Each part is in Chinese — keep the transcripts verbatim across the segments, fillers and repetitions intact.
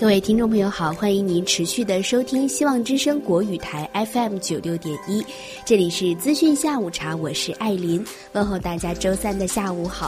各位听众朋友好，欢迎您持续的收听希望之声国语台 F M 九六点一，这里是资讯下午茶，我是艾琳，问候大家周三的下午好。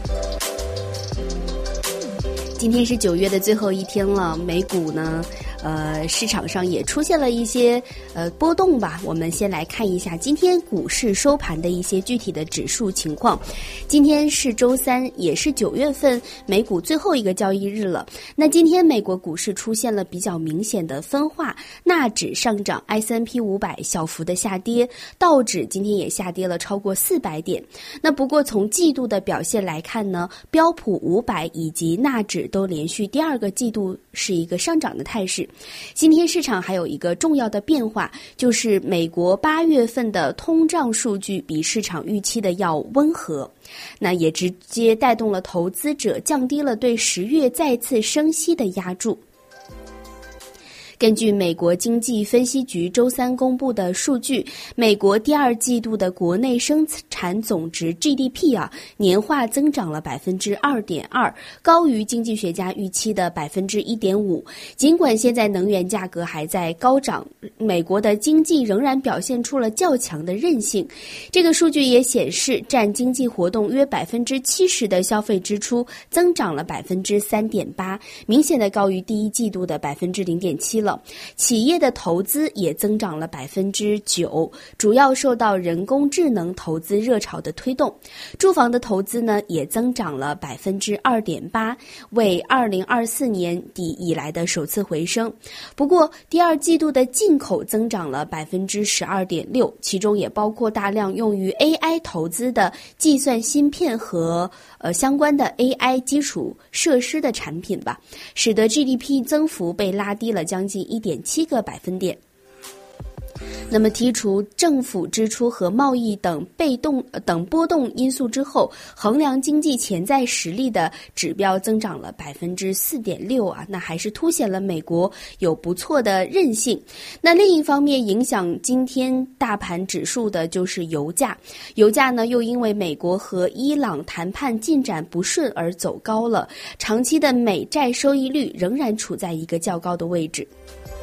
今天是九月的最后一天了，美股呢呃，市场上也出现了一些呃波动吧。我们先来看一下今天股市收盘的一些具体的指数情况。今天是周三，也是九月份美股最后一个交易日了。那今天美国股市出现了比较明显的分化，纳指上涨 S and P 五百 小幅的下跌，道指今天也下跌了超过四百点。那不过从季度的表现来看呢，标普五百以及纳指都连续第二个季度是一个上涨的态势。今天市场还有一个重要的变化，就是美国八月份的通胀数据比市场预期的要温和，那也直接带动了投资者降低了对十月再次升息的押注。根据美国经济分析局周三公布的数据，美国第二季度的国内生产总值 G D P 啊，年化增长了 百分之二点二， 高于经济学家预期的 百分之一点五。 尽管现在能源价格还在高涨，美国的经济仍然表现出了较强的韧性。这个数据也显示，占经济活动约 百分之七十 的消费支出增长了 百分之三点八， 明显的高于第一季度的 百分之零点七 了。企业的投资也增长了 百分之九， 主要受到人工智能投资热潮的推动。住房的投资呢也增长了 百分之二点八， 为二零二四年底以来的首次回升。不过第二季度的进口增长了 百分之十二点六， 其中也包括大量用于 A I 投资的计算芯片和呃相关的 A I 基础设施的产品吧，使得 G D P 增幅被拉低了将近 一点七个百分点。那么剔除政府支出和贸易等被动等波动因素之后，衡量经济潜在实力的指标增长了 百分之四点六 啊，那还是凸显了美国有不错的韧性。那另一方面，影响今天大盘指数的就是油价。油价呢又因为美国和伊朗谈判进展不顺而走高了，长期的美债收益率仍然处在一个较高的位置。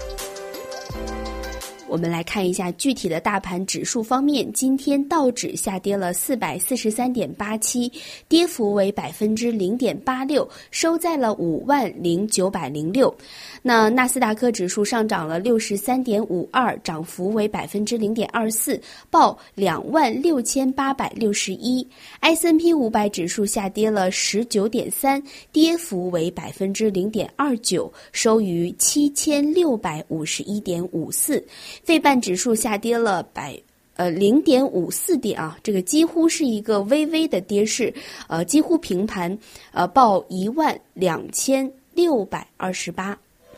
我们来看一下具体的大盘指数方面，今天道指下跌了 四百四十三点八七， 跌幅为 百分之零点八六， 收在了五万零九百零六。那纳斯达克指数上涨了 六十三点五二， 涨幅为 百分之零点二四， 报两万六千八百六十一。 S and P 五百 指数下跌了 十九点三， 跌幅为 百分之零点二九， 收于七千六百五十一点五四。费半指数下跌了百呃零点五四点啊，这个几乎是一个微微的跌势，呃几乎平盘，呃报一万两千六百二十八。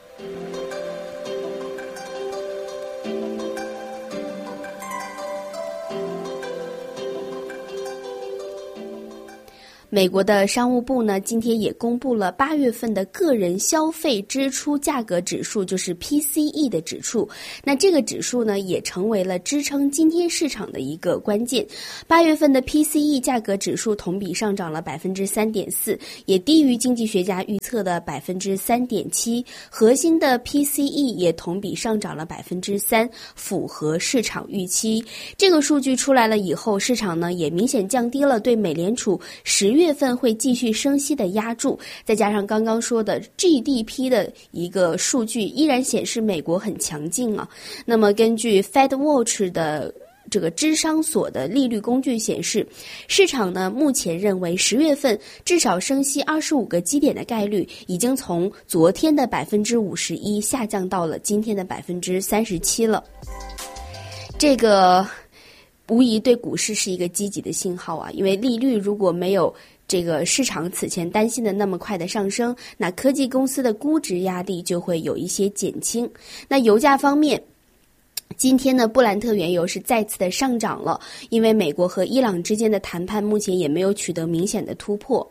美国的商务部呢，今天也公布了八月份的个人消费支出价格指数，就是 P C E 的指数。那这个指数呢，也成为了支撑今天市场的一个关键。八月份的 P C E 价格指数同比上涨了 百分之三点四， 也低于经济学家预测的 百分之三点七。核心的 P C E 也同比上涨了 百分之三， 符合市场预期。这个数据出来了以后，市场呢也明显降低了对美联储十月月份会继续升息的压注，再加上刚刚说的 G D P 的一个数据依然显示美国很强劲啊。那么根据 FedWatch 的这个芝商所的利率工具显示，市场呢目前认为十月份至少升息二十五个基点的概率已经从昨天的 百分之五十一 下降到了今天的 百分之三十七 了。这个无疑对股市是一个积极的信号啊，因为利率如果没有这个市场此前担心的那么快的上升，那科技公司的估值压力就会有一些减轻。那油价方面，今天呢，布兰特原油是再次的上涨了，因为美国和伊朗之间的谈判目前也没有取得明显的突破。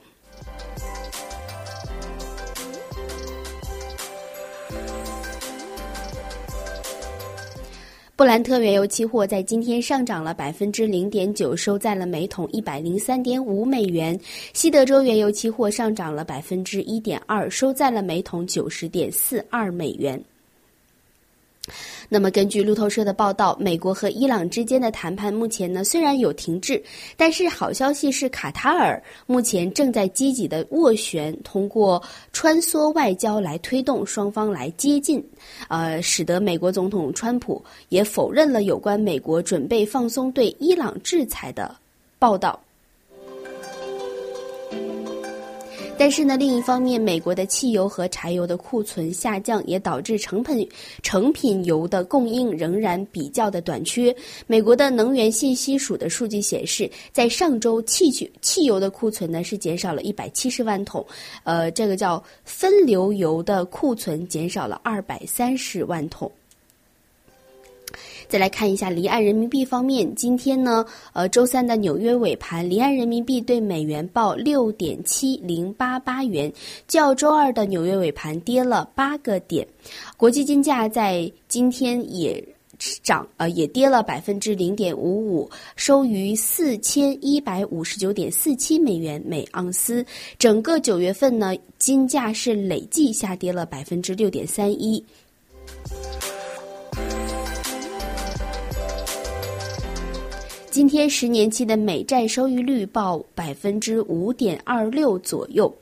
布兰特原油期货在今天上涨了百分之零点九，收在了每桶一百零三点五美元。西德州原油期货上涨了百分之一点二，收在了每桶九十点四二美元。那么根据路透社的报道，美国和伊朗之间的谈判目前呢虽然有停滞，但是好消息是卡塔尔目前正在积极的斡旋，通过穿梭外交来推动双方来接近，呃，使得美国总统川普也否认了有关美国准备放松对伊朗制裁的报道。但是呢，另一方面，美国的汽油和柴油的库存下降，也导致成品成品油的供应仍然比较的短缺。美国的能源信息署的数据显示，在上周汽汽油的库存呢是减少了一百七十万桶，呃，这个叫分流油的库存减少了二百三十万桶。再来看一下离岸人民币方面，今天呢，呃，周三的纽约尾盘，离岸人民币对美元报六点七零八八元，较周二的纽约尾盘跌了八个点。国际金价在今天也涨，呃，也跌了百分之零点五五，收于四千一百五十九点四七美元每盎司。整个九月份呢，金价是累计下跌了百分之六点三一。今天十年期的美债收益率报百分之五点二六左右。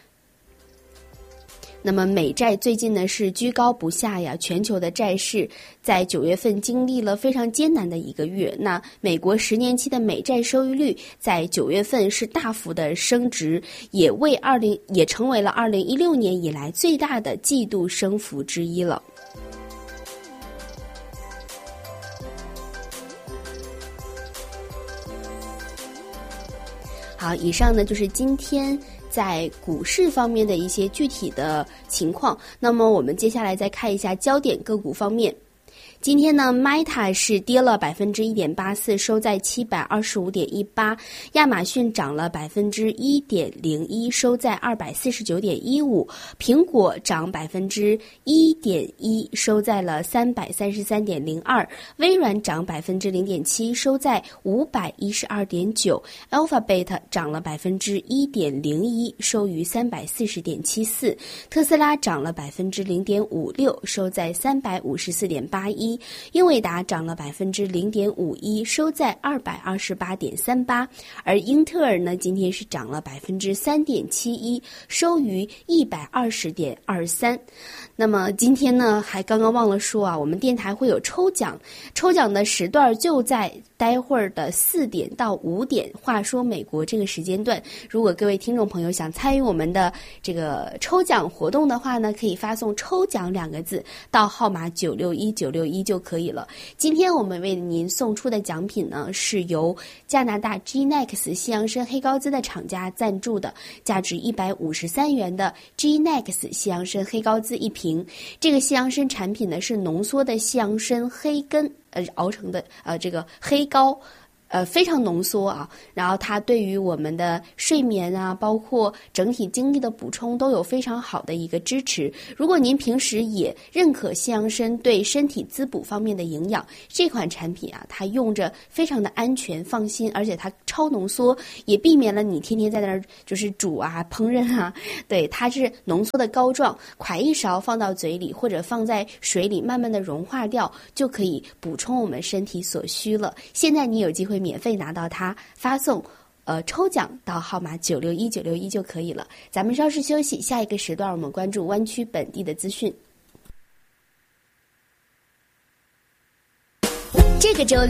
那么美债最近呢是居高不下呀，全球的债市在九月份经历了非常艰难的一个月。那美国十年期的美债收益率在九月份是大幅的升值，也为二零也成为了二零一六年以来最大的季度升幅之一了。好，以上呢就是今天在股市方面的一些具体的情况。那么我们接下来再看一下焦点个股方面。今天呢 Meta 是跌了百分之一点八四，收在七百二十五点一八。亚马逊涨了百分之一点零一，收在二百四十九点一五。苹果涨百分之一点一，收在了三百三十三点零二。微软涨百分之零点七，收在五百一十二点九。Alphabet 涨了百分之一点零一，收于三百四十点七四。特斯拉涨了百分之零点五六，收在三百五十四点八一。英伟达涨了百分之零点五一，收在二百二十八点三八，而英特尔呢，今天是涨了百分之三点七一，收于一百二十点二三。那么今天呢，还刚刚忘了说啊，我们电台会有抽奖，抽奖的时段就在待会儿的四点到五点。话说美国这个时间段，如果各位听众朋友想参与我们的这个抽奖活动的话呢，可以发送抽奖两个字到号码九六一九六一就可以了。今天我们为您送出的奖品呢，是由加拿大 G N E X 西洋参黑高兹的厂家赞助的，价值一百五十三元的 G N E X 西洋参黑高兹一瓶。这个西洋参产品呢是浓缩的西洋参黑根呃熬成的呃这个黑膏。呃，非常浓缩啊，然后它对于我们的睡眠啊，包括整体精力的补充都有非常好的一个支持。如果您平时也认可西洋参对身体滋补方面的营养，这款产品啊，它用着非常的安全放心，而且它超浓缩，也避免了你天天在那儿就是煮啊、烹饪啊。对，它是浓缩的膏状，㧟一勺放到嘴里，或者放在水里慢慢的融化掉，就可以补充我们身体所需了。现在你有机会免费拿到它，发送呃抽奖到号码九六一九六一就可以了。咱们稍事休息，下一个时段我们关注湾区本地的资讯。这个周